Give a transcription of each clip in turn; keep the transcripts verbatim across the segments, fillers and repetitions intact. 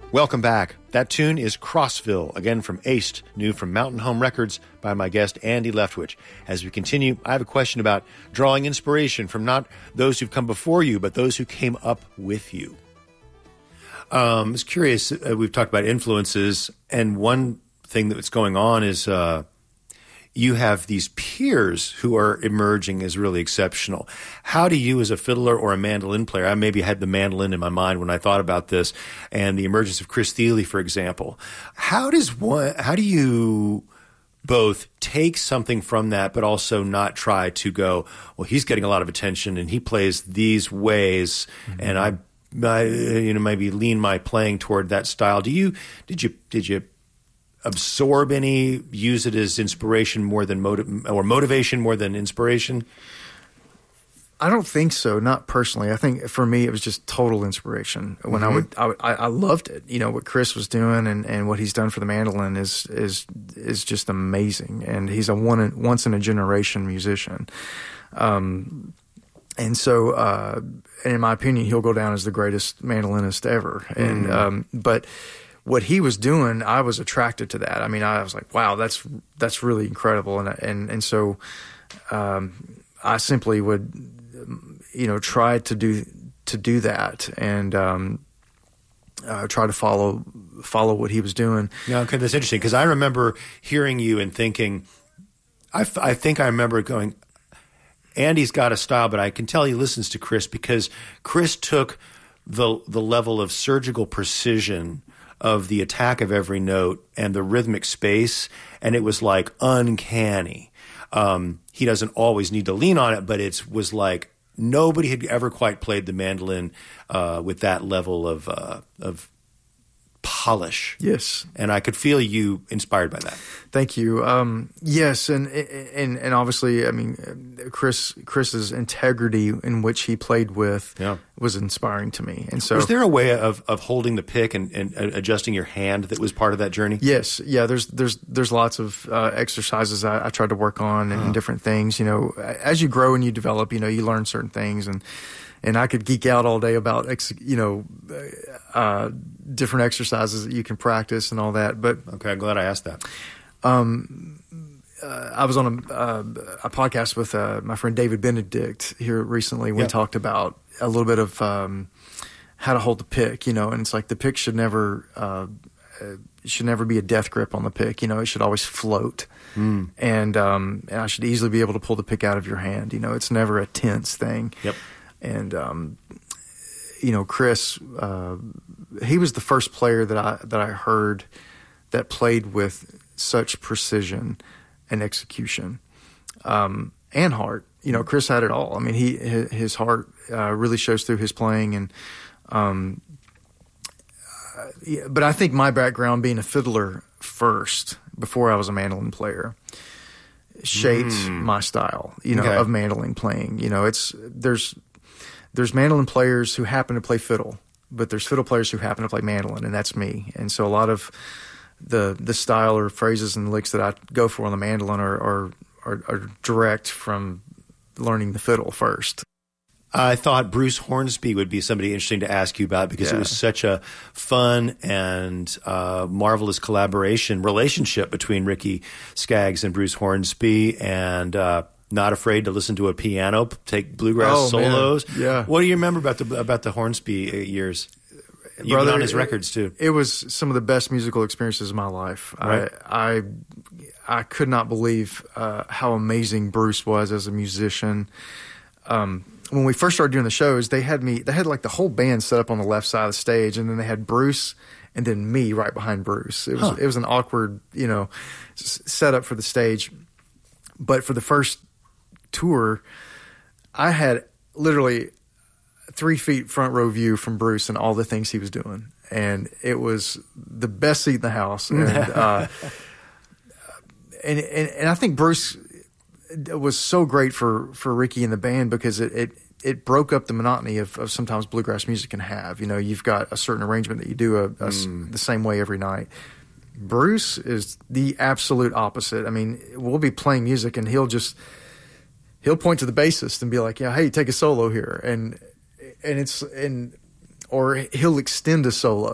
Welcome back. That tune is Crossville, again from Aced, new from Mountain Home Records by my guest, Andy Leftwich. As we continue, I have a question about drawing inspiration from not those who've come before you, but those who came up with you. Um, I was curious, uh, we've talked about influences, and one thing that's going on is uh, you have these peers who are emerging as really exceptional. How do you, as a fiddler or a mandolin player, I maybe had the mandolin in my mind when I thought about this, and the emergence of Chris Thile, for example. How does one? How do you both take something from that, but also not try to go, well, he's getting a lot of attention, and he plays these ways, mm-hmm. and I, I, you know, maybe lean my playing toward that style. Do you? Did you? Did you? absorb any, use it as inspiration more than motiv- or motivation more than inspiration? I don't think so, not personally. I think for me it was just total inspiration. When mm-hmm. I would, I, would I, I loved it. You know what Chris was doing and, and what he's done for the mandolin is is is just amazing. And he's a one in, once in a generation musician. Um, and so, uh, and in my opinion, he'll go down as the greatest mandolinist ever. Mm-hmm. And um, but. What he was doing, I was attracted to that. I mean, I was like, wow, that's that's really incredible. And and and so um, I simply would, you know, try to do to do that and um, uh, try to follow follow what he was doing. Yeah, okay, that's interesting because I remember hearing you and thinking, I, f- I think I remember going, Andy's got a style, but I can tell he listens to Chris because Chris took the the level of surgical precision of the attack of every note and the rhythmic space, and it was like uncanny. Um, he doesn't always need to lean on it, but it was like nobody had ever quite played the mandolin uh, with that level of uh, of polish. Yes, and I could feel you inspired by that. Thank you. Um, yes, and and and obviously, I mean, Chris Chris's integrity in which he played with yeah. was inspiring to me. And so, was there a way of of holding the pick and, and adjusting your hand that was part of that journey? Yes, yeah. There's there's there's lots of uh, exercises I, I tried to work on and oh. different things. You know, as you grow and you develop, you know, you learn certain things and. And I could geek out all day about, you know, uh, different exercises that you can practice and all that. But okay, I'm glad I asked that. Um, uh, I was on a, uh, a podcast with uh, my friend David Benedict here recently. We yep. talked about a little bit of um, how to hold the pick, you know, and it's like the pick should never uh, should never be a death grip on the pick. You know, it should always float. Mm. And, um, and I should easily be able to pull the pick out of your hand. You know, it's never a tense thing. Yep. And, um, you know, Chris, uh, he was the first player that I, that I heard that played with such precision and execution, um, and heart. You know, Chris had it all. I mean, he, his heart, uh, really shows through his playing and, um, uh, yeah, but I think my background being a fiddler first, before I was a mandolin player, shaped mm. my style, you know, okay. of mandolin playing. You know, it's, there's, There's mandolin players who happen to play fiddle, but there's fiddle players who happen to play mandolin, and that's me. And so a lot of the the style or phrases and licks that I go for on the mandolin are are, are, are direct from learning the fiddle first. I thought Bruce Hornsby would be somebody interesting to ask you about because yeah. it was such a fun and uh, marvelous collaboration relationship between Ricky Skaggs and Bruce Hornsby, and uh, not afraid to listen to a piano, take bluegrass oh, solos. Man. Yeah. What do you remember about the about the Hornsby years? You've Brother, been on his records too. It, it was some of the best musical experiences of my life. Right. I, I I could not believe uh, how amazing Bruce was as a musician. Um, when we first started doing the shows, they had me. They had like the whole band set up on the left side of the stage, and then they had Bruce and then me right behind Bruce. It was huh. it was an awkward, you know, s- setup for the stage. But for the first tour, I had literally three feet front row view from Bruce and all the things he was doing, and it was the best seat in the house. And uh, and, and and I think Bruce was so great for, for Ricky and the band because it, it it broke up the monotony of, of sometimes bluegrass music can have. You know, you've got a certain arrangement that you do a, a, mm. the same way every night. Bruce is the absolute opposite. I mean, we'll be playing music and he'll just he'll point to the bassist and be like, "Yeah, hey, take a solo here," and and it's and or he'll extend a solo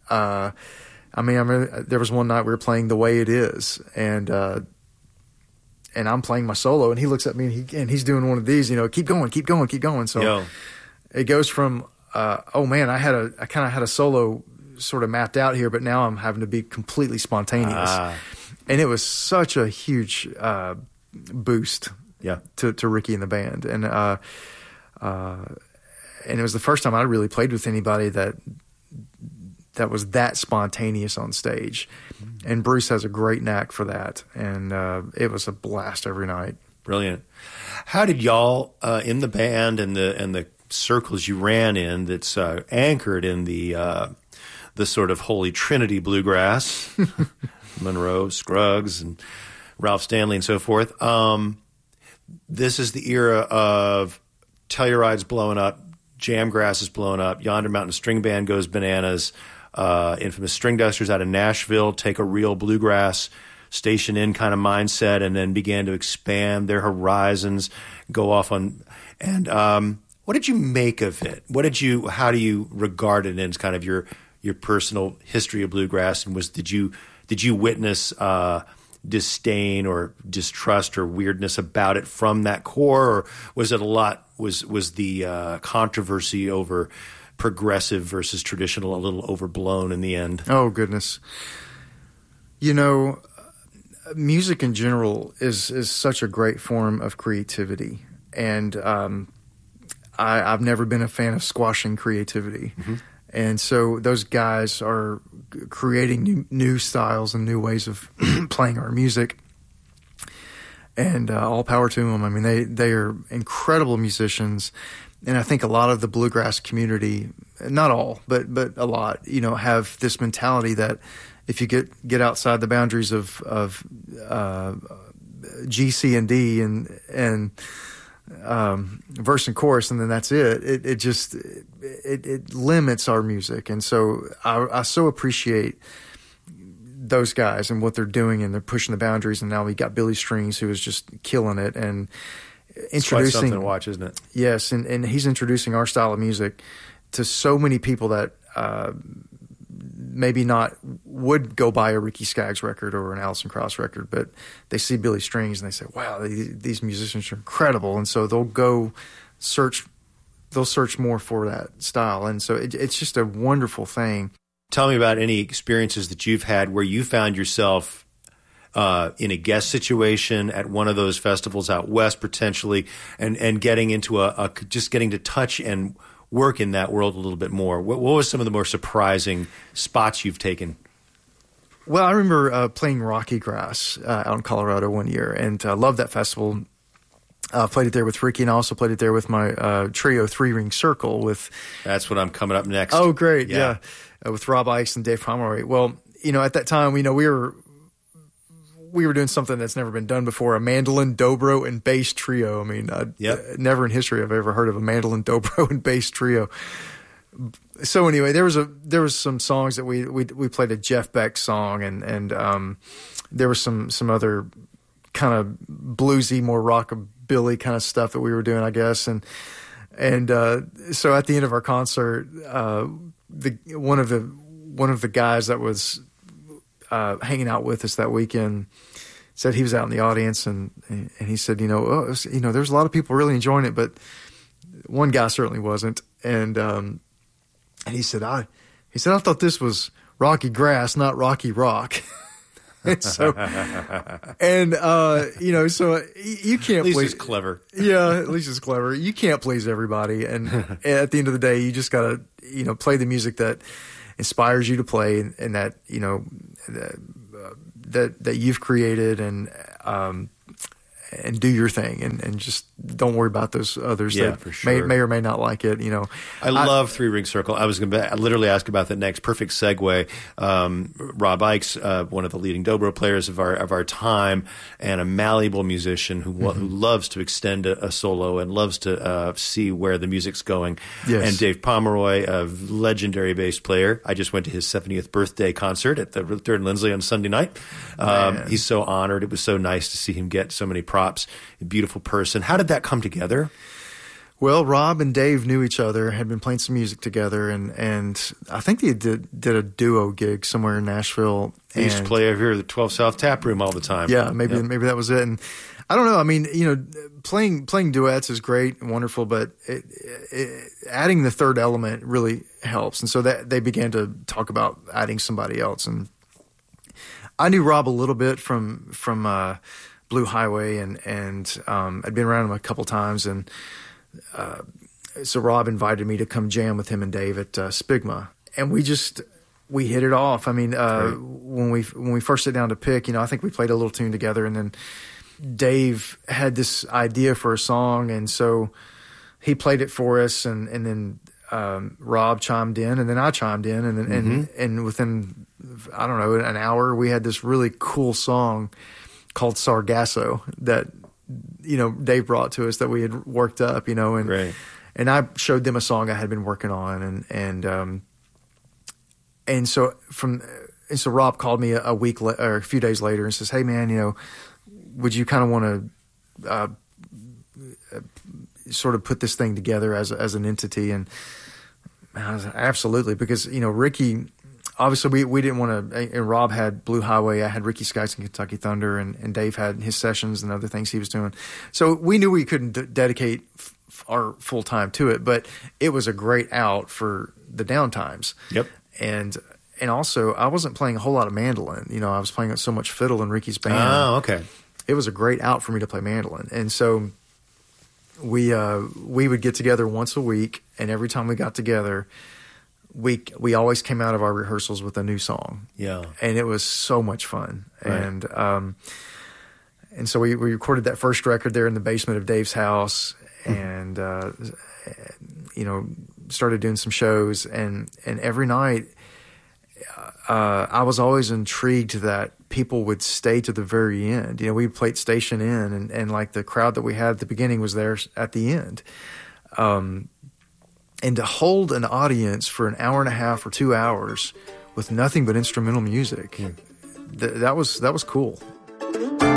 Uh, I mean, I remember there was one night we were playing The Way It Is, and uh, and I'm playing my solo, and he looks at me and he and he's doing one of these, you know, keep going, keep going, keep going. So Yo. it goes from uh, oh man, I had a I kind of had a solo sort of mapped out here, but now I'm having to be completely spontaneous, Ah. and it was such a huge uh, boost, Yeah. to to Ricky and the band, and uh, uh, and it was the first time I really played with anybody that. that was that spontaneous on stage. And Bruce has a great knack for that. And uh, it was a blast every night. Brilliant. How did y'all uh, in the band and the and the circles you ran in that's uh, anchored in the uh, the sort of holy trinity bluegrass, Monroe, Scruggs, and Ralph Stanley and so forth. Um, this is the era of Telluride's blowing up, Jamgrass is blowing up, Yonder Mountain String Band goes bananas. Uh, infamous String Dusters out of Nashville take a real bluegrass station in kind of mindset and then began to expand their horizons, go off on. And um, what did you make of it? What did you? How do you regard it as kind of your your personal history of bluegrass? And was did you did you witness uh, disdain or distrust or weirdness about it from that core, or was it a lot? Was was the uh, controversy over progressive versus traditional a little overblown in the end? Oh, goodness. You know, music in general is, is such a great form of creativity. And um, I, I've never been a fan of squashing creativity. Mm-hmm. And so those guys are creating new, new styles and new ways of playing our music. And uh, all power to them. I mean, they, they are incredible musicians. And I think a lot of the bluegrass community, not all, but but a lot, you know, have this mentality that if you get, get outside the boundaries of of uh, G, C, and D, and and um, verse and chorus, and then that's it. It, it just it, it limits our music, and so I, I so appreciate those guys and what they're doing, and they're pushing the boundaries. And now we got Billy Strings, who is just killing it, and introducing it's quite something to watch, isn't it? Yes, and, and he's introducing our style of music to so many people that uh, maybe not would go buy a Ricky Skaggs record or an Alison Krauss record, but they see Billy Strings and they say, "Wow, these, these musicians are incredible," and so they'll go search. They'll search more for that style, and so it, it's just a wonderful thing. Tell me about any experiences that you've had where you found yourself Uh, in a guest situation at one of those festivals out west, potentially, and, and getting into a, a just getting to touch and work in that world a little bit more. What, what was some of the more surprising spots you've taken? Well, I remember uh, playing Rocky Grass uh, out in Colorado one year, and I uh, loved that festival. I uh, played it there with Ricky, and I also played it there with my uh, trio Three Ring Circle. With that's what I'm coming up next. Oh, great, yeah, yeah. Uh, with Rob Ickes and Dave Pomeroy. Well, you know, at that time, you know, we were. We were doing something that's never been done before, a mandolin, dobro, and bass trio. I mean, uh, yep. never in history have I ever heard of a mandolin, dobro, and bass trio. So anyway, there was a there was some songs that we we we played a Jeff Beck song, and and um, there was some some other kind of bluesy, more rockabilly kind of stuff that we were doing, I guess. And and uh, so at the end of our concert, uh, the one of the one of the guys that was Uh, hanging out with us that weekend said he was out in the audience, and and he said, you know, oh, it was, you know, there's a lot of people really enjoying it, but one guy certainly wasn't. And um, and he said, I he said I thought this was Rocky Grass, not Rocky Rock. and so and uh, you know, so you can't. At least please, he's clever. Yeah, at least it's clever. You can't please everybody, and at the end of the day, you just gotta you know play the music that inspires you to play, and, and that you know that, uh, that that you've created, and um, and do your thing, and, and just don't worry about those others yeah, that for sure. may may or may not like it. You know, I, I love Three Ring Circle. I was going to literally ask about that next. Perfect segue. Um, Rob Ickes, uh, one of the leading dobro players of our of our time, and a malleable musician who mm-hmm. who loves to extend a, a solo and loves to uh, see where the music's going. Yes. And Dave Pomeroy, a legendary bass player. I just went to his seventieth birthday concert at the Third and Lindsley on Sunday night. Um, he's so honored. It was so nice to see him get so many props. A beautiful person. How did that come together? Well, Rob and Dave knew each other, had been playing some music together, and, and I think they did did a duo gig somewhere in Nashville. They used to play over here at the twelve South Tap Room all the time. Yeah, maybe yep. maybe that was it. And I don't know. I mean, you know, playing playing duets is great and wonderful, but it, it, adding the third element really helps. And so that they began to talk about adding somebody else. And I knew Rob a little bit from from uh, Blue Highway, and and um, I'd been around him a couple times, and uh, so Rob invited me to come jam with him and Dave at uh, Spigma, and we just we hit it off. I mean, uh, when we when we first sat down to pick, you know, I think we played a little tune together, and then Dave had this idea for a song, and so he played it for us, and and then um, Rob chimed in, and then I chimed in, and and mm-hmm. and within I don't know an hour we had this really cool song called Sargasso that, you know, Dave brought to us that we had worked up, you know, and right. and I showed them a song I had been working on, and and um, and so from and so Rob called me a, a week la- or a few days later and says, "Hey man, you know, would you kind of want to uh, sort of put this thing together as as an entity?" And I was like, absolutely, because you know Ricky. Obviously, we, we didn't want to. And Rob had Blue Highway. I had Ricky Skites and Kentucky Thunder, and, and Dave had his sessions and other things he was doing. So we knew we couldn't d- dedicate f- our full time to it, but it was a great out for the downtimes. Yep. And and also, I wasn't playing a whole lot of mandolin. You know, I was playing so much fiddle in Ricky's band. Oh, okay. It was a great out for me to play mandolin, and so we uh, we would get together once a week, and every time we got together, we we always came out of our rehearsals with a new song. Yeah. And it was so much fun. Right. And um, and so we, we recorded that first record there in the basement of Dave's house, and uh, you know, started doing some shows, and and every night uh, I was always intrigued that people would stay to the very end. You know, we played Station Inn, and, and like the crowd that we had at the beginning was there at the end. Um And to hold an audience for an hour and a half or two hours with nothing but instrumental music, mm. th- that was that was cool.